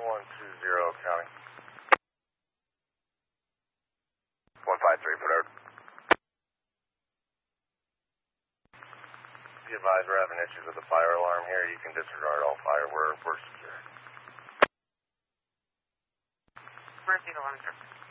County. 153, put out. Be advised, we're having issues with the fire alarm here. You can disregard all fire. We're secure. Where's the alarm, sir?